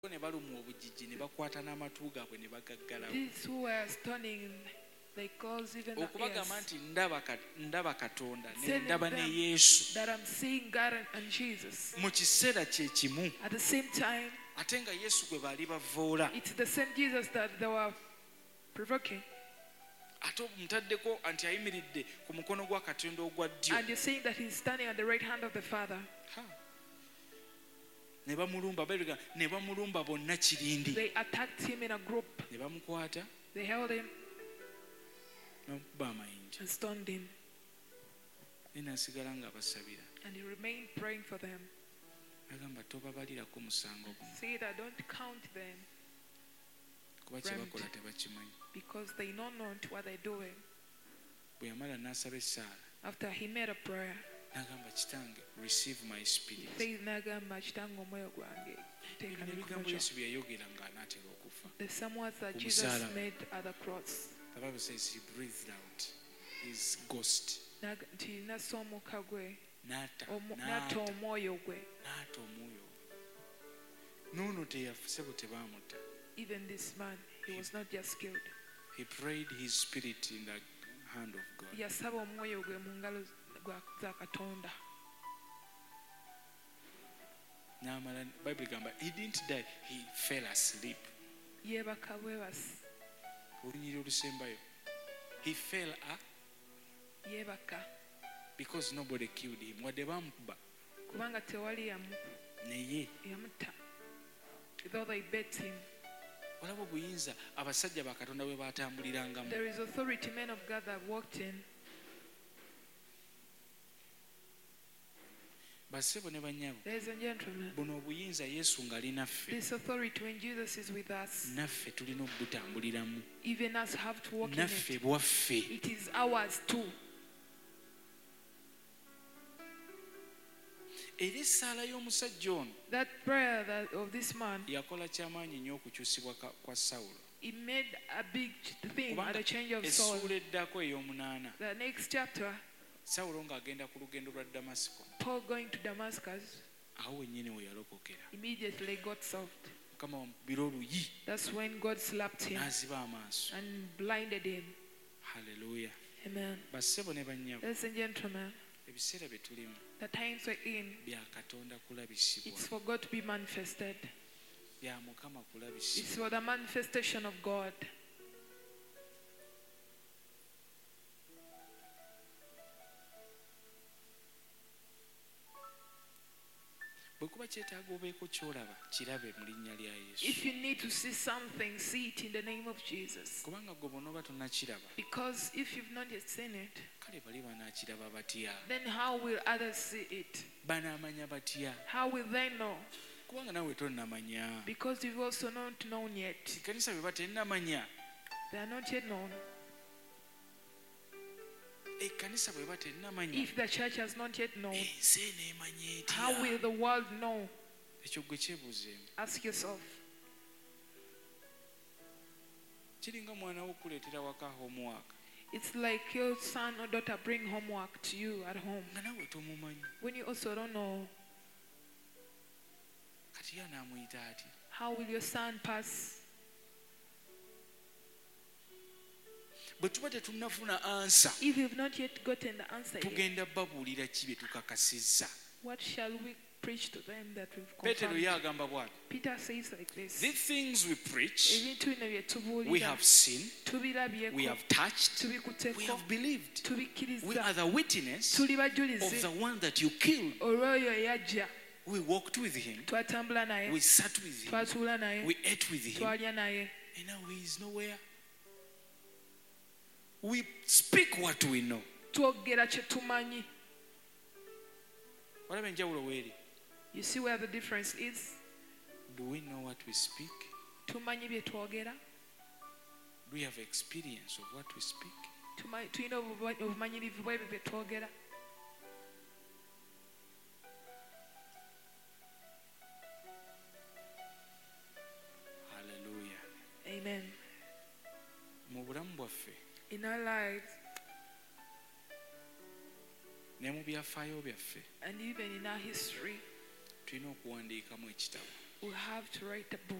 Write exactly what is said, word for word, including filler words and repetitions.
ne balumwa obujiji ne bakwata n'amatu gaabwe ne bagaggalawo. These who were stoning, they caused even the okubagamba ears. nti ndaba ka- ndaba Katonda ne Telling ndaba ne them Yesu that I'm seeing God and- and Jesus. mu kiseera kye kimu At the same time, ate nga Yesu gwe baali bavoola it's the same Jesus that they were provoking. ate mutaddeko nti ayimiridde ku mukono gwa Katonda ogwa ddyo. And you're saying that he's standing at the right hand of the Father. Ha. ne bamulumba Bayibuli egamba, ne bamulumba bonna kirindi They attacked him in a group. ne bamukwata They held him n'omukuba amayinja and stoned him. ne nasigala ng'abasabira And he remained praying for them. agamba tobabalirako musango guno Say that don't count them kuba kye bakola tebakimanyi. because they don't know what they're doing. bwe yamala n'asaba essaala After he made a prayer, n'agamba kitange receive my spirit. he said, "Nagamba kitange omwoyo gwange, Ebyo teeka n'ebigambo n'ekikomo Yesu bye yayogera ng'anaatera okufa. kyo." There's some words that Jesus Kumusaalaba. made at the cross. The Bible says he breathed out his ghost. Naga- nti nassa omukka gwe, N'atta omu- n'atta n'atta omwoyo gwe. n'atta omwoyo. N'ono teyafuse bwe tebaamutta. Even this man, he was not just killed. He prayed his spirit in the hand of God. Yasaba omwoyo gwe mu ngalo gwa- za Katonda. N'amala Bible egamba he didn't die, he fell asleep. Yeebaka bwebasi. Olunyiri olusembayo. He fell a Yeebaka because nobody killed him. Wadde baamukuba kubanga tewali yamu- naye yamutta. Though they beat him. olaba obuyinza abasajja ba Katonda bwe baatambulirangamu. There is authority men of God that walked in. Bassebo ne bannyabo, Ladies and gentlemen, buno obuyinza Yesu ng'ali naffe, this authority when Jesus is with us, naffe tulina okubutambuliramu. even us have to walk in Naffe it. bwaffe. It is ours too. Era essaala y'omusajja ono That prayer that of this man, yakola kyamaanyi nnyo okukyusibwa ka- kwa Sawulo. it made a big thing at Kubanga the change of soul. essuula eddako ey'omunaana, The next chapter, Sawulo ng'agenda ku lugendo lwa Damasiko, Paul going to Damascus, awo wennyini we yalokokera. immediately got solved. Mukama wamukubira oluyi That's when God slapped him n'aziba amaaso. and blinded him. Haleluya. Amen. Bassebo ne bannyabo, Ladies and gentlemen, ebiseera bye tulimu the times we're in, bya Katonda kulabisibwa, it's for God to be manifested. bya Mukama It's kulabisibwa. for the manifestation of God. Bwe kuba kyetaaga obeeko ky'olaba kirabe mu linnya lya Yesu. If you need to see something, see it in the name of Jesus. Kubanga gwe bw'onooba tonnakiraba, Because if you've not yet seen it, kale bali banaakiraba batya? then how will others see it? Banaamanya batya? How will they know? Kubanga naawe tonnamanya. Because you've also not known yet. Ekkanisa bwe batennamanya, They are not yet known. ekkanisa bwe batennamanya, If the church has not yet known, ensi eneemanya how etya? will the world know? Ekyo gwe kyebuuzeemu. Ask yourself. Kiringa mwana wo okuleetera waka homework It's like your son or daughter bring homework to you at home nga naawe tomumanyi. when you also don't know. Kati ye anaamuyita atya? How will your son pass? Bwe tuba tetunnafuna ansa, If you've not yet gotten the answer yet, tugenda babuulira ki bye tukakasizza? what shall we preach to them that we've Peetero ye confirmed? agamba bw'ati, Peter says like this. these things we preach, Ebintu bino bye we tubuulira, have seen, we tubirabyeko, have touched, we tubikutteko, have believed. We tubikkiriza, are the witness tuli of bajulizi the one that you killed. olw'oyo eyajja. We walked with him, Twatambula naye, we sat with him, twatuula naye, we ate with him, twalya naye. and now he is nowhere. We speak what we know. Twogera kye tumanyi. Olaba enjawulo weeri? You see where the difference is? Do we know what we speak? Tumanyi bye twogera, Do we have experience of what we speak? Tumanyi- tulina obuba- obumanyirivu bw'ebyo bye twogera. Hallelujah. Amen. Mu bulamu bwaffe In our lives ne mu byafaayo byaffe and even in our history, tulina okuwandiikamu ekitabo. we have to write a book.